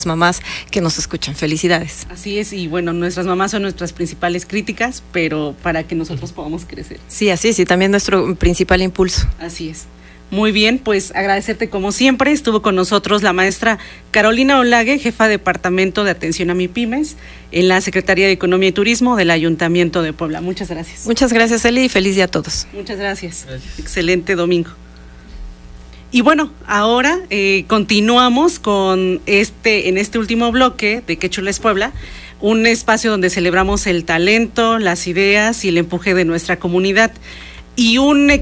mamás que nos escuchan. Felicidades. Así es, y bueno, nuestras mamás son nuestras principales críticas, pero para que nosotros podamos crecer. Sí, así es, y también nuestro principal impulso. Así es. Muy bien, pues agradecerte como siempre. Estuvo con nosotros la maestra Carolina Olague, jefa de Departamento de Atención a MIPYMES en la Secretaría de Economía y Turismo del Ayuntamiento de Puebla. Muchas gracias. Muchas gracias, Eli, y feliz día a todos. Muchas gracias. Excelente domingo. Y bueno, ahora continuamos con en este último bloque de Qué chula es Puebla, un espacio donde celebramos el talento, las ideas y el empuje de nuestra comunidad. Y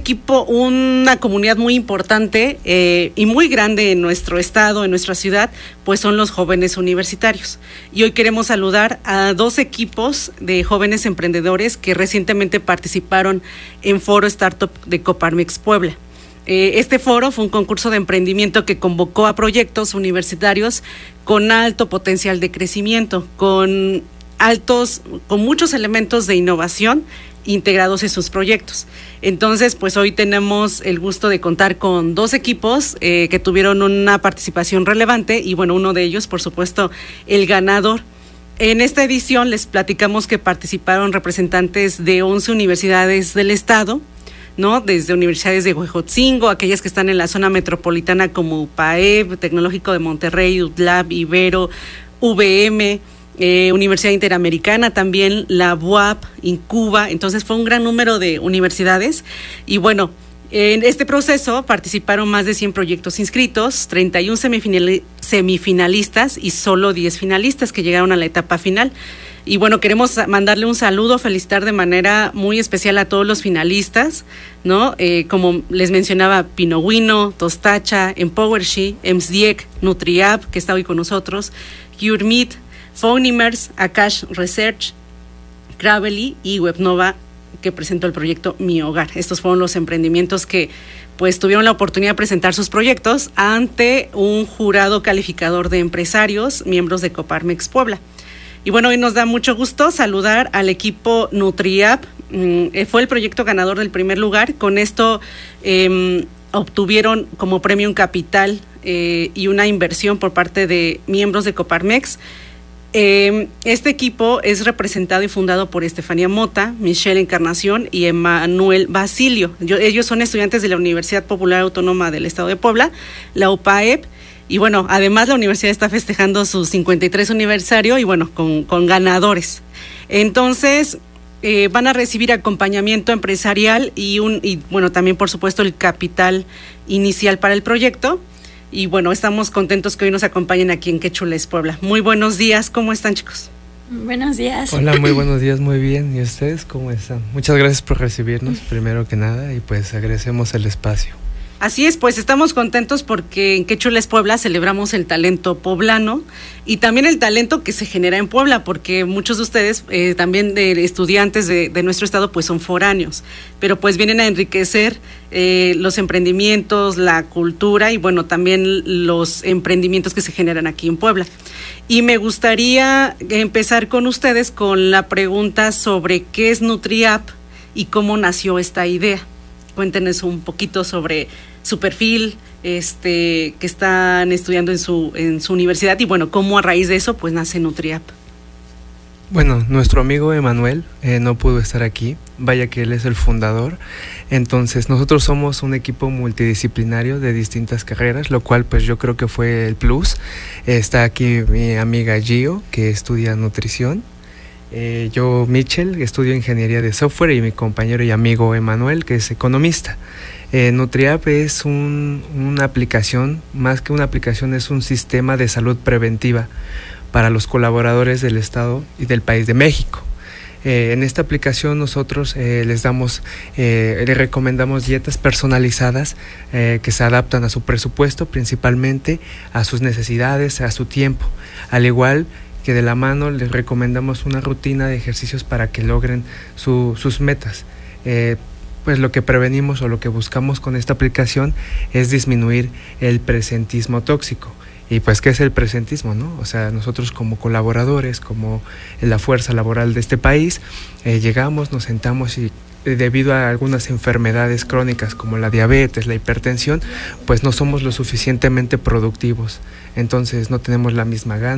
una comunidad muy importante y muy grande en nuestro estado, en nuestra ciudad, pues son los jóvenes universitarios. Y hoy queremos saludar a 2 equipos de jóvenes emprendedores que recientemente participaron en Foro Startup de Coparmex Puebla. Este foro fue un concurso de emprendimiento que convocó a proyectos universitarios con alto potencial de crecimiento, con muchos elementos de innovación integrados en sus proyectos. Entonces, pues hoy tenemos el gusto de contar con 2 equipos que tuvieron una participación relevante y bueno, uno de ellos, por supuesto, el ganador. En esta edición les platicamos que participaron representantes de 11 universidades del estado, ¿no? Desde universidades de Huejotzingo, aquellas que están en la zona metropolitana como UPAEP, Tecnológico de Monterrey, UTLAB, Ibero, VM, Universidad Interamericana también, la UAP, Incuba. Entonces fue un gran número de universidades y bueno, en este proceso participaron más de 100 proyectos inscritos, 31 semifinalistas y solo 10 finalistas que llegaron a la etapa final. Y bueno, queremos mandarle un saludo, felicitar de manera muy especial a todos los finalistas, ¿no? Como les mencionaba, Pinohuino, Tostacha, Empowershi, EMSDIEC, Nutriab, que está hoy con nosotros, CureMeet, Phonimers, Akash Research, Gravely y Webnova, que presentó el proyecto Mi Hogar. Estos fueron los emprendimientos que pues tuvieron la oportunidad de presentar sus proyectos ante un jurado calificador de empresarios, miembros de Coparmex Puebla. Y bueno, hoy nos da mucho gusto saludar al equipo Nutriab. Fue el proyecto ganador del primer lugar. Con esto obtuvieron como premio un capital y una inversión por parte de miembros de Coparmex. Este equipo es representado y fundado por Estefanía Mota, Michelle Encarnación y Emanuel Basilio. Ellos son estudiantes de la Universidad Popular Autónoma del Estado de Puebla, la UPAEP. Y bueno, además la universidad está festejando su 53 aniversario y bueno, con ganadores. Entonces, van a recibir acompañamiento empresarial y bueno, también por supuesto el capital inicial para el proyecto. Y bueno, estamos contentos que hoy nos acompañen aquí en Qué chula es Puebla. Muy buenos días, ¿cómo están, chicos? Buenos días. Hola, muy buenos días, muy bien. ¿Y ustedes cómo están? Muchas gracias por recibirnos, primero que nada, y pues agradecemos el espacio. Así es, pues estamos contentos porque en Qué chula es Puebla celebramos el talento poblano y también el talento que se genera en Puebla, porque muchos de ustedes, también de estudiantes de nuestro estado, pues son foráneos, pero pues vienen a enriquecer los emprendimientos, la cultura y bueno, también los emprendimientos que se generan aquí en Puebla. Y me gustaría empezar con ustedes con la pregunta sobre qué es Nutriab y cómo nació esta idea. Cuéntenos un poquito sobre su perfil, que están estudiando en su universidad y bueno, cómo a raíz de eso pues nace Nutriab. Bueno, nuestro amigo Emanuel no pudo estar aquí, vaya que él es el fundador. Entonces nosotros somos un equipo multidisciplinario de distintas carreras, lo cual pues yo creo que fue el plus. Está aquí mi amiga Gio, que estudia nutrición. Yo, Michelle, estudio ingeniería de software y mi compañero y amigo Emanuel, que es economista. Nutriab es una aplicación, más que una aplicación, es un sistema de salud preventiva para los colaboradores del Estado y del país de México. En esta aplicación nosotros les recomendamos dietas personalizadas que se adaptan a su presupuesto, principalmente a sus necesidades, a su tiempo, al igual que de la mano les recomendamos una rutina de ejercicios para que logren sus metas. Pues lo que prevenimos o lo que buscamos con esta aplicación es disminuir el presentismo tóxico. Y pues, ¿qué es el presentismo, no? O sea, nosotros como colaboradores, como la fuerza laboral de este país, llegamos, nos sentamos y debido a algunas enfermedades crónicas como la diabetes, la hipertensión, pues no somos lo suficientemente productivos. Entonces no tenemos la misma gana.